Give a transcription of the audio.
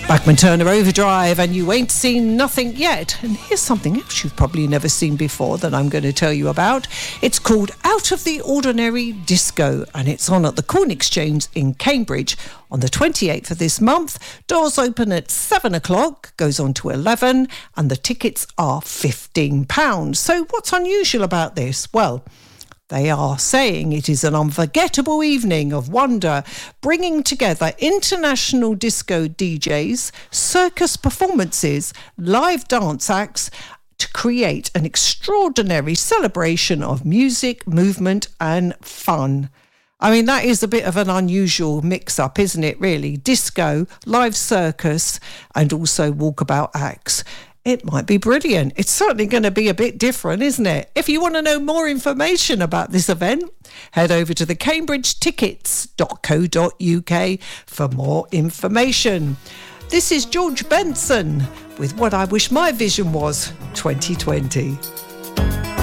Bachman Turner Overdrive, and you ain't seen nothing yet. And here's something else you've probably never seen before that I'm going to tell you about. It's called Out of the Ordinary Disco, and it's on at the Corn Exchange in Cambridge on the 28th of this month. Doors open at 7 o'clock, goes on to 11, and the tickets are £15. So what's unusual about this? Well, they are saying it is an unforgettable evening of wonder, bringing together international disco DJs, circus performances, live dance acts to create an extraordinary celebration of music, movement and fun. I mean, that is a bit of an unusual mix-up, isn't it, really? Disco, live circus and also walkabout acts. It might be brilliant. It's certainly going to be a bit different, isn't it? If you want to know more information about this event, head over to the cambridgetickets.co.uk for more information. This is George Benson with What I Wish My Vision Was 2020.